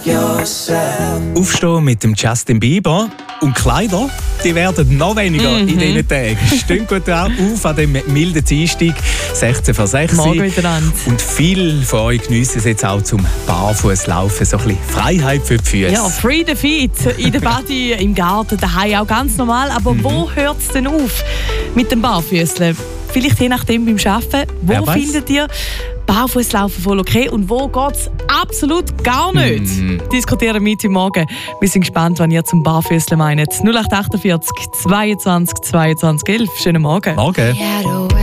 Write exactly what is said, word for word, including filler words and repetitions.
Aufstehen mit dem Justin Bieber und Kleider, die werden noch weniger Mhm. in diesen Tagen. Stimmt gut auf an dem milden Dienstag, sechzehn vor sechs. Morgen miteinander. Und viele von euch geniessen es jetzt auch zum Barfußlaufen, so ein bisschen Freiheit für die Füße. Ja, free the feet. In der Body, im Garten, daheim auch ganz normal. Aber Mhm. wo hört es denn auf mit dem Barfüßle? Vielleicht je nachdem beim Arbeiten. Wo Wer weiss? findet ihr Barfußlaufen voll okay und wo geht es absolut gar nicht? Mhm. Diskutieren wir heute Morgen. Wir sind gespannt, wann ihr zum Barfüßle meint. null acht acht vier zwei zweiundzwanzig zweiundzwanzig elf. Schönen Morgen. Morgen.